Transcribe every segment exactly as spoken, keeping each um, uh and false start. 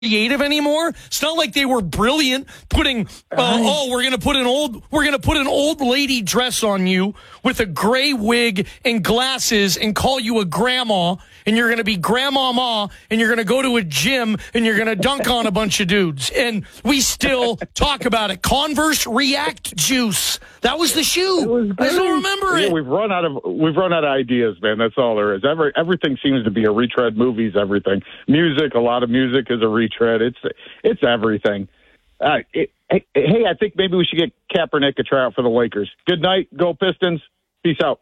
creative anymore. It's not like they were brilliant putting, uh, oh, we're going to put an old, we're going to put an old lady dress on you with a gray wig and glasses and call you a grandma, and you're going to be Grandma Ma, and you're going to go to a gym and you're going to dunk on a bunch of dudes. And we still talk about it. Converse React Juice. That was the shoe. Was I still remember yeah, it. We've run out of we've run out of ideas, man. That's all there is. Every everything seems to be a retread. Movies, everything. Music, a lot of music is a retread. It's it's everything. Uh, it, hey, hey, I think maybe we should get Kaepernick a tryout for the Lakers. Good night. Go Pistons. Peace out.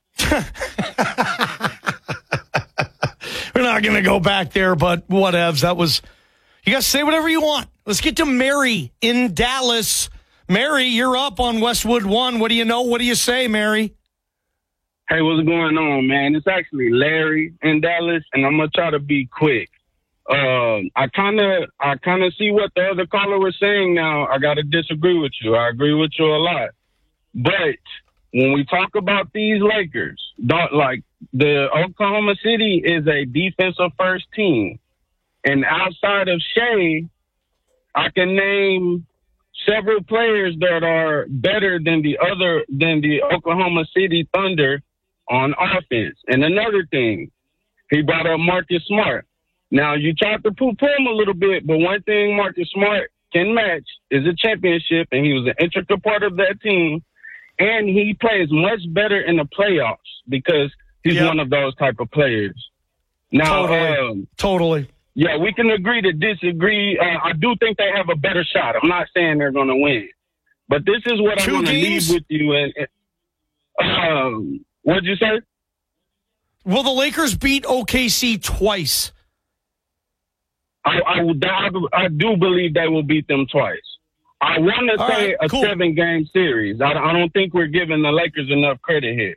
We're not going to go back there, but whatevs. That was, you guys say whatever you want. Let's get to Mary in Dallas. Mary, you're up on Westwood One. What do you know? What do you say, Mary? Hey, what's going on, man? It's actually Larry in Dallas, and I'm gonna try to be quick. Um, I kind of, I kind of see what the other caller was saying. Now, I gotta disagree with you. I agree with you a lot, but when we talk about these Lakers, don't like the Oklahoma City is a defensive first team, and outside of Shea, I can name several players that are better than the other than the Oklahoma City Thunder on offense. And another thing, he brought up Marcus Smart. Now, you tried to poo-poo him a little bit, but one thing Marcus Smart can match is a championship, and he was an integral part of that team. And he plays much better in the playoffs because he's yep. one of those type of players. Now, totally. Um, totally. Yeah, we can agree to disagree. Uh, I do think they have a better shot. I'm not saying they're going to win. But this is what Two I'm going to leave with you. And, and um, what did you say? Will the Lakers beat O K C twice? I, I, I, I do believe they will beat them twice. I want to say right, a cool. seven-game series. I, I don't think we're giving the Lakers enough credit here.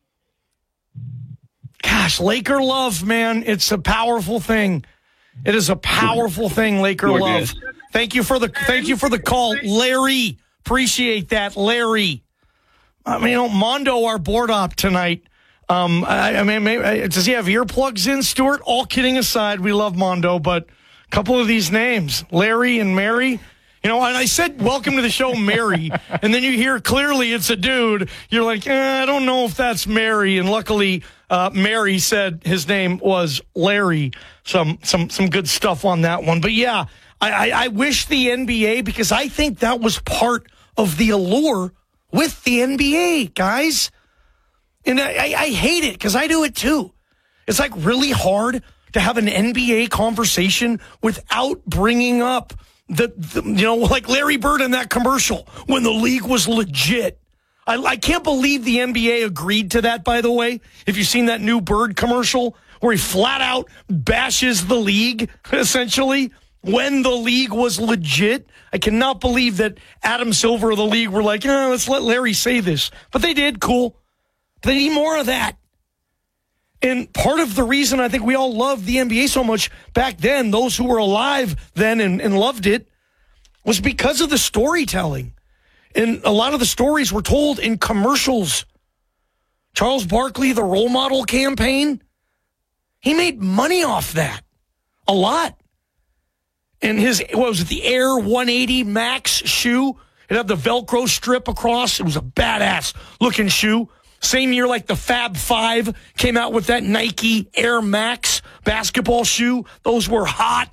Gosh, Laker love, man. It's a powerful thing. It is a powerful thing, Laker You're love. good. Thank you for the thank you for the call, Larry. Appreciate that, Larry. I mean, you know, Mondo, our board op tonight. Um, I, I mean, maybe, does he have earplugs in, Stuart? All kidding aside, we love Mondo, but a couple of these names, Larry and Mary. You know, and I said, welcome to the show, Mary. And then you hear clearly it's a dude. You're like, eh, I don't know if that's Mary. And luckily, uh, Mary said his name was Larry. Some, some, some good stuff on that one. But yeah, I, I, I wish the N B A, because I think that was part of the allure with the N B A, guys. And I, I, I hate it because I do it too. It's like really hard to have an N B A conversation without bringing up The, the, you know, like Larry Bird in that commercial when the league was legit. I, I can't believe the N B A agreed to that, by the way. If you've seen that new Bird commercial where he flat out bashes the league, essentially, when the league was legit. I cannot believe that Adam Silver of the league were like, eh, let's let Larry say this. But they did, cool. But they need more of that. And part of the reason I think we all loved the N B A so much back then, those who were alive then and, and loved it, was because of the storytelling. And a lot of the stories were told in commercials. Charles Barkley, the role model campaign, he made money off that. A lot. And his, what was it, the Air one eighty Max shoe? It had the Velcro strip across. It was a badass looking shoe. Same year like the Fab Five came out with that Nike Air Max basketball shoe. Those were hot.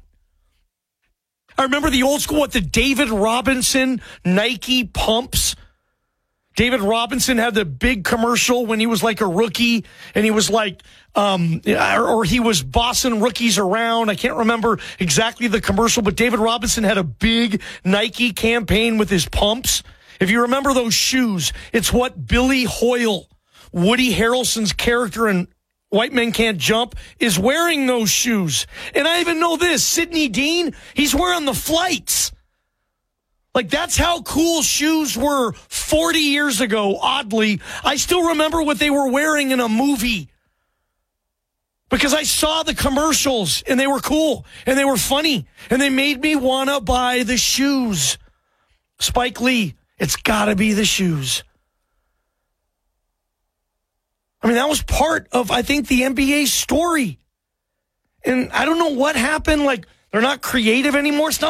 I remember the old school, what, the David Robinson Nike pumps. David Robinson had the big commercial when he was like a rookie, and he was like, um, or, or he was bossing rookies around. I can't remember exactly the commercial, but David Robinson had a big Nike campaign with his pumps. If you remember those shoes, it's what Billy Hoyle, Woody Harrelson's character in White Men Can't Jump, is wearing those shoes. And I even know this, Sidney Dean, he's wearing the flights. Like, that's how cool shoes were forty years ago, oddly. I still remember what they were wearing in a movie. Because I saw the commercials, and they were cool, and they were funny, and they made me want to buy the shoes. Spike Lee, it's got to be the shoes. I mean, that was part of, I think, the N B A story. And I don't know what happened. Like, They're not creative anymore. It's not